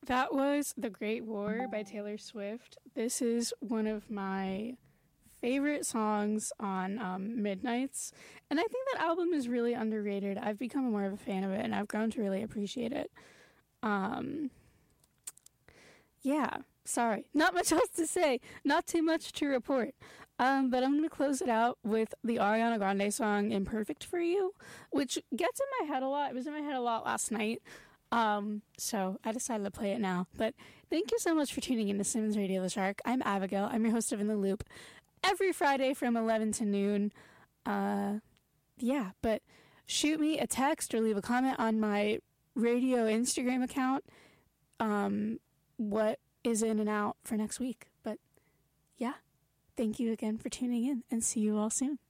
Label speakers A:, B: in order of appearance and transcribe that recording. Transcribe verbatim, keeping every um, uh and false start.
A: That was The Great War by Taylor Swift. This is one of my favorite songs on um, Midnights. And I think that album is really underrated. I've become more of a fan of it, and I've grown to really appreciate it. Um, yeah, sorry. Not much else to say. Not too much to report. Um, but I'm going to close it out with the Ariana Grande song Imperfect for You, which gets in my head a lot. It was in my head a lot last night. Um, so I decided to play it now. But thank you so much for tuning in to Simmons Radio the Shark. I'm Abigail. I'm your host of In the Loop. Every Friday from eleven to noon. Uh, yeah, but shoot me a text or leave a comment on my radio Instagram account. Um, what is in and out for next week. But yeah, thank you again for tuning in, and see you all soon.